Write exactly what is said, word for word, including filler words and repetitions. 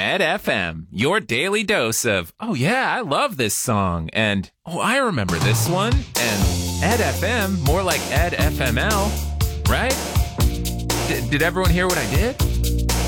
Ed F M, your daily dose of, oh yeah, I love this song, and oh, I remember this one, and Ed F M, more like Ed F M L, right? D- did everyone hear what I did?